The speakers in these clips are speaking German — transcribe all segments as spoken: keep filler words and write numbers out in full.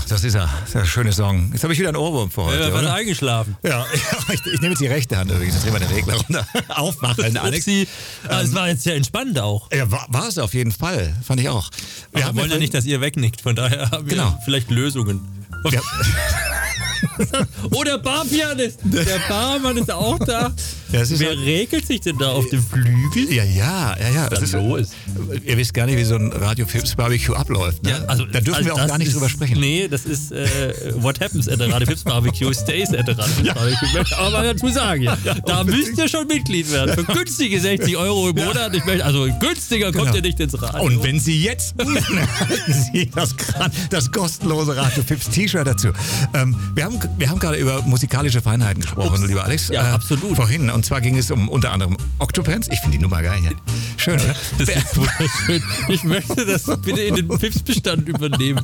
das ist er. Das ist ein schöner Song. Jetzt habe ich wieder einen Ohrwurm für heute. Ja, oder? eingeschlafen. Ja, ich, ich nehme jetzt die rechte Hand übrigens. Jetzt drehen wir den Regler runter. Aufmachen, Alex. Ähm, es war jetzt sehr entspannt auch. Ja, war, war es auf jeden Fall. Fand ich auch. Wir haben wollen ja nicht, dass ihr wegnickt. Von daher haben wir genau. vielleicht Lösungen. Ja. Oh, der Barpianist. Der Barmann ist auch da. Das ist Wer halt, regelt sich denn da auf dem Flügel? Ja, ja, ja, ja. Was ist los? Ihr wisst gar nicht, wie so ein Radio Phipps Barbecue abläuft. Ne? Ja, also, da dürfen also wir auch gar nicht ist, drüber sprechen. Nee, das ist äh, what happens at the Radio Phipps Barbecue stays at the Radio Phipps Barbecue. Ich möchte aber mal dazu sagen, ja, ja, da müsst ihr schon Mitglied werden. Für günstige sechzig Euro im Monat. Ich möchte, also günstiger kommt genau. ihr nicht ins Radio. Und wenn Sie jetzt buchen, erhalten Sie das, das kostenlose Radio Phipps T-Shirt dazu. Ähm, wir haben, wir haben gerade über musikalische Feinheiten gesprochen, Ups. lieber Alex. Ja, äh, absolut. Vorhin. Und zwar ging es um unter anderem Octopants. Ich finde die Nummer geil. Ja. Schön, oder? Das ist wunderschön. Ich möchte das bitte in den Phipps-Bestand übernehmen.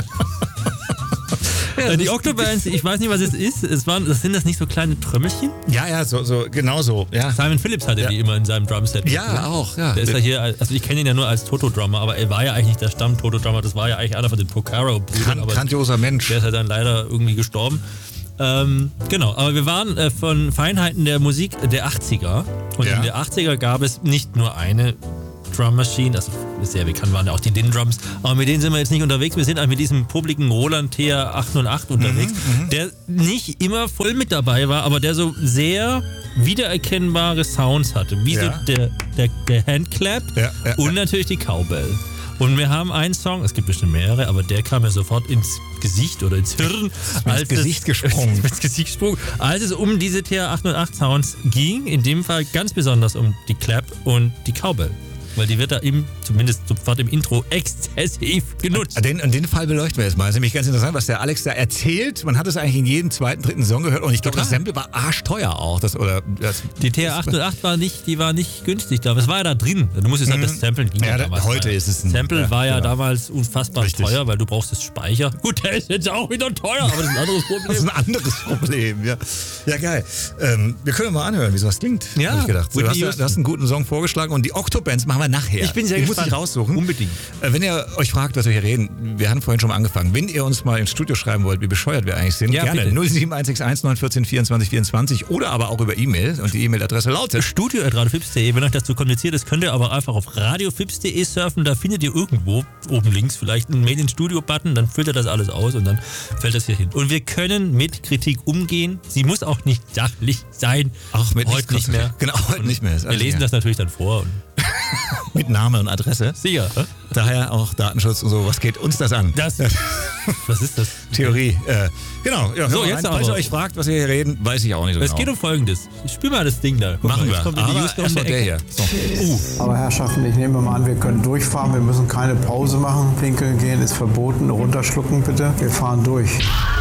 Ja, die Octopants, ich weiß nicht, was es ist. Es waren, das sind das nicht so kleine Trümmelchen? Ja, ja, so, so genau so. Ja. Simon Phillips hatte ja. die immer in seinem Drumset. Ja, drin. auch. Ja. Der ist ja hier, also ich kenne ihn ja nur als Toto-Drummer, aber er war ja eigentlich nicht der Stamm-Toto-Drummer. Das war ja eigentlich einer von den Porcaro-Brüdern. Grandioser Mensch. Der ist ja dann leider irgendwie gestorben. Ähm, genau, aber wir waren äh, von Feinheiten der Musik der achtziger. Und ja. in der achtziger gab es nicht nur eine Drum Machine, also sehr bekannt waren ja auch die Din Drums, aber mit denen sind wir jetzt nicht unterwegs. Wir sind eigentlich mit diesem publiken Roland T R achthundertacht unterwegs, mhm, der nicht immer voll mit dabei war, aber der so sehr wiedererkennbare Sounds hatte, wie ja. so der, der, der Handclap ja, ja, und ja. natürlich die Cowbell. Und wir haben einen Song, es gibt bestimmt mehrere, aber der kam mir sofort ins Gesicht oder ins Hirn. Als ins Gesicht es, gesprungen. ins Gesicht gesprungen. Als es um diese T R achthundertacht Sounds ging, in dem Fall ganz besonders um die Clap und die Cowbell. Weil die wird da im, zumindest sofort im Intro, exzessiv genutzt. Den, und den Fall beleuchten wir jetzt mal. Das ist nämlich ganz interessant, was der Alex da erzählt. Man hat es eigentlich in jedem zweiten, dritten Song gehört. Und ich glaube, das Sample war arschteuer auch. Das, oder, das, die T R achthundertacht war nicht, die war nicht günstig, glaube ich. Es war ja da drin. Du musst jetzt sagen, das Sample ging ja, ja damals. Heute ist es ein Sample ja, war ja, ja damals unfassbar Richtig. teuer, weil du brauchst das Speicher. Gut, der ist jetzt auch wieder teuer, aber das ist ein anderes Problem. Das ist ein anderes Problem, ja. Ja, geil. Ähm, wir können mal anhören, wie sowas klingt. Ja, hab ich gedacht. Du hast, du hast einen guten Song vorgeschlagen und die Octobands machen wir nachher. Ich bin sehr Die muss ich raussuchen. Unbedingt. Äh, wenn ihr euch fragt, was wir hier reden, wir haben vorhin schon mal angefangen. Wenn ihr uns mal ins Studio schreiben wollt, wie bescheuert wir eigentlich sind, ja, gerne. bitte. null sieben eins sechs eins neun eins vier vierundzwanzig vierundzwanzig oder aber auch über E-Mail. Und die E-Mail-Adresse lautet studio at radio phipps punkt de. Wenn euch das zu kompliziert ist, könnt ihr aber einfach auf radio phipps punkt de surfen. Da findet ihr irgendwo oben links vielleicht einen Mail ins Studio-Button. Dann füllt ihr das alles aus und dann fällt das hier hin. Und wir können mit Kritik umgehen. Sie muss auch nicht sachlich sein. Auch mit heute nicht mehr. Genau, heute und nicht mehr. Wir lesen das natürlich dann vor. Und mit Name und Adresse. Sicher. Daher auch Datenschutz und so. Was geht uns das an? Das, was ist das? Theorie. Äh, genau. Ja, so, jetzt rein. Falls ihr euch fragt, was wir hier reden, weiß ich auch nicht so es genau. geht um Folgendes. Ich spiel mal das Ding da. Guck Machen mal, wir. Aber erst mal der hier. So. Uh. Aber Herrschaften, ich nehme mal an, wir können durchfahren. Wir müssen keine Pause machen. Pinkeln gehen ist verboten. Runterschlucken bitte. Wir fahren durch.